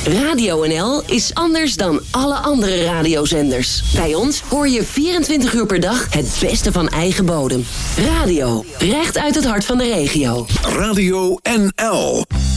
Radio NL is anders dan alle andere radiozenders. Bij ons hoor je 24 uur per dag het beste van eigen bodem. Radio, recht uit het hart van de regio. Radio NL.